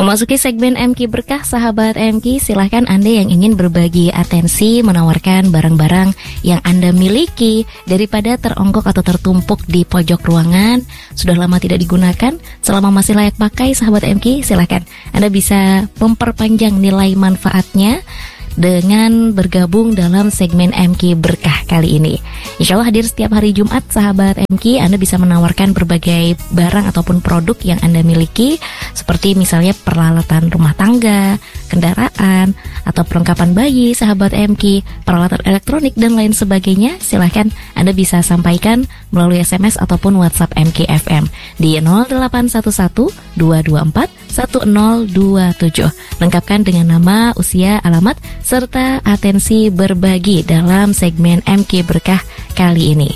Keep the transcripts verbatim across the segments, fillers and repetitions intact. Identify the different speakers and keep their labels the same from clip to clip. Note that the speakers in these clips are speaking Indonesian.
Speaker 1: Memasuki segmen M Q Berkah, sahabat M Q, silahkan Anda yang ingin berbagi atensi menawarkan barang-barang yang Anda miliki daripada teronggok atau tertumpuk di pojok ruangan, sudah lama tidak digunakan, selama masih layak pakai, sahabat M Q, silahkan Anda bisa memperpanjang nilai manfaatnya dengan bergabung dalam segmen M Q Berkah kali ini. Insya Allah hadir setiap hari Jumat, sahabat M Q. Anda bisa menawarkan berbagai barang ataupun produk yang Anda miliki, seperti misalnya peralatan rumah tangga, kendaraan, atau perlengkapan bayi, sahabat M Q, peralatan elektronik, dan lain sebagainya. Silahkan Anda bisa sampaikan melalui S M S ataupun WhatsApp M Q F M di nol delapan satu satu dua dua empat satu nol dua tujuh. Lengkapkan dengan nama, usia, alamat, serta atensi berbagi dalam segmen M Q Berkah kali ini.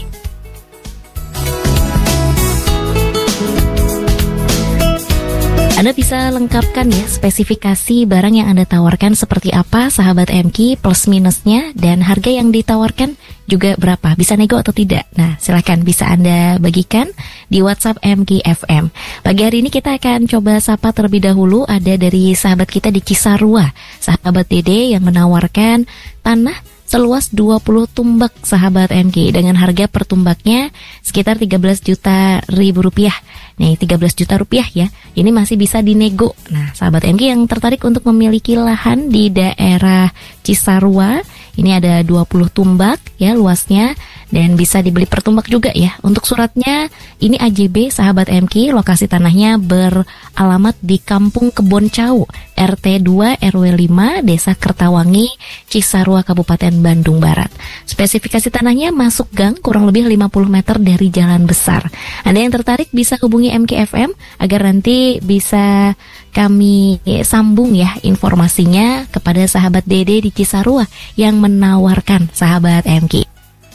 Speaker 1: Anda bisa lengkapkan ya spesifikasi barang yang Anda tawarkan seperti apa, sahabat M Q, plus minusnya, dan harga yang ditawarkan juga berapa, bisa nego atau tidak. Nah, silakan bisa Anda bagikan di WhatsApp M Q F M. Pagi hari ini kita akan coba sapa terlebih dahulu, ada dari sahabat kita di Cisarua, sahabat Dede yang menawarkan tanah seluas dua puluh tumbak, sahabat M Q, dengan harga per tumbaknya sekitar tiga belas juta ribu rupiah. Nih, tiga belas juta rupiah ya. Ini masih bisa dinego. Nah, sahabat M Q yang tertarik untuk memiliki lahan di daerah Cisarua, ini ada dua puluh tumbak ya luasnya, dan bisa dibeli per tumbak juga ya. Untuk suratnya ini A J B, sahabat M Q. Lokasi tanahnya beralamat di Kampung Kebon Cau, R T dua R W lima, Desa Kertawangi, Cisarua, Kabupaten Bandung Barat. Spesifikasi tanahnya masuk gang kurang lebih lima puluh meter dari jalan besar. Anda yang tertarik bisa hubungi M Q F M agar nanti bisa kami sambung ya informasinya kepada sahabat Dede di Cisarua yang menawarkan, sahabat M Q.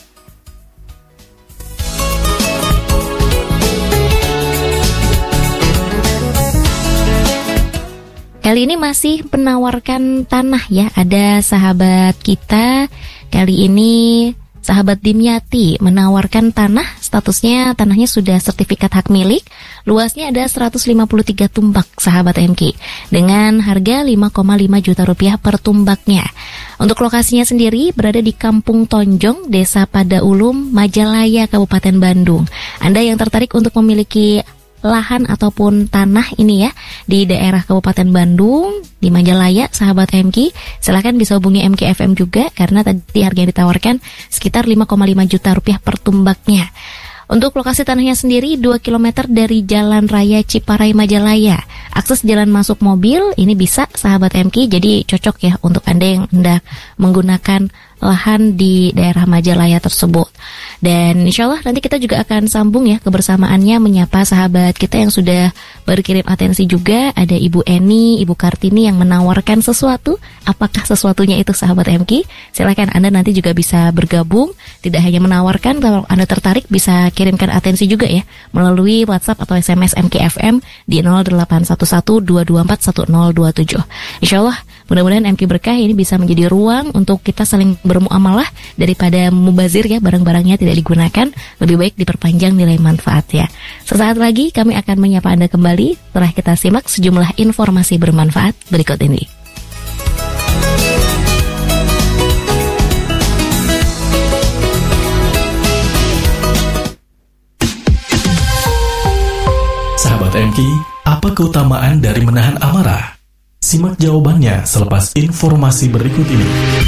Speaker 1: Kali ini masih menawarkan tanah ya, ada sahabat kita kali ini, sahabat Dimyati, menawarkan tanah, statusnya tanahnya sudah sertifikat hak milik, luasnya ada seratus lima puluh tiga tumbak, sahabat M Q, dengan harga lima koma lima juta rupiah per tumbaknya. Untuk lokasinya sendiri berada di Kampung Tonjong, Desa Padaulum, Majalaya, Kabupaten Bandung. Anda yang tertarik untuk memiliki lahan ataupun tanah ini ya di daerah Kabupaten Bandung, di Majalaya, sahabat M Q, silahkan bisa hubungi M Q F M juga, karena tadi harga yang ditawarkan sekitar lima koma lima juta rupiah per tumbaknya. Untuk lokasi tanahnya sendiri dua kilometer dari Jalan Raya Ciparai Majalaya. Akses jalan masuk mobil ini bisa, sahabat M Q, jadi cocok ya untuk Anda yang hendak menggunakan lahan di daerah Majalaya tersebut. Dan insya Allah nanti kita juga akan sambung ya kebersamaannya, menyapa sahabat kita yang sudah berkirim atensi juga. Ada Ibu Eni, Ibu Kartini yang menawarkan sesuatu. Apakah sesuatunya itu, sahabat M Q? Silakan Anda nanti juga bisa bergabung. Tidak hanya menawarkan, kalau Anda tertarik bisa kirimkan atensi juga ya melalui WhatsApp atau S M S M Q F M di nol delapan satu satu dua dua empat satu nol dua tujuh. Insya Allah mudah-mudahan M Q Berkah ini bisa menjadi ruang untuk kita saling bermuamalah, daripada mubazir ya barang-barangnya tidak digunakan, lebih baik diperpanjang nilai manfaat ya. Sesaat lagi kami akan menyapa Anda kembali setelah kita simak sejumlah informasi bermanfaat berikut ini.
Speaker 2: Sahabat M Q, apa keutamaan dari menahan amarah? Simak jawabannya selepas informasi berikut ini.